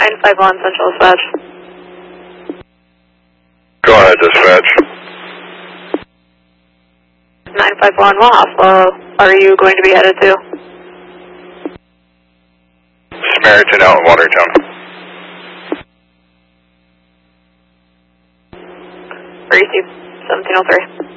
951 Central Dispatch. Go ahead, dispatch. 951, what hospital are you going to be headed to? Samaritan out in Watertown. REC 1703.